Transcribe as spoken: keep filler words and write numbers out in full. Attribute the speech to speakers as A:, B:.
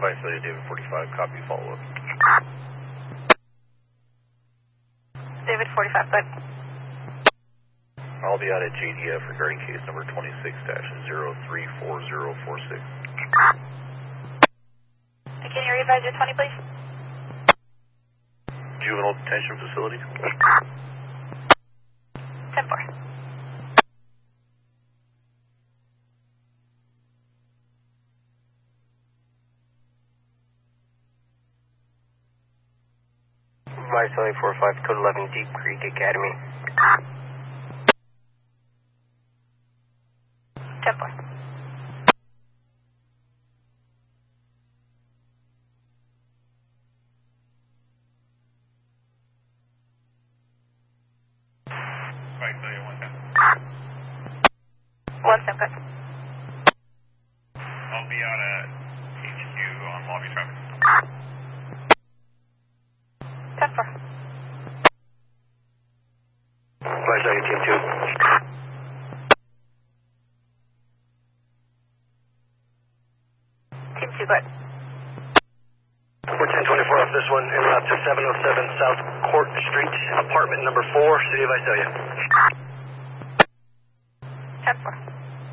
A: Visalia, David forty-five, copy, follow up.
B: David forty-five, good.
A: I'll be out at J D F regarding case number twenty-six dash zero three four zero four six.
B: Can you revise your twenty, please?
A: Juvenile detention facility.
B: ten four.
C: Visalia four five, code eleven, Deep Creek Academy.
B: ten four.
A: Visalia one ten.
B: one ten, good.
A: I'll be out at H Q on lobby traffic.
B: ten four.
C: Visalia team two.
B: Team two, good.
C: We're ten twenty-four off this one, en route to seven oh seven South Court Street, apartment number four, City of Visalia.
B: ten four.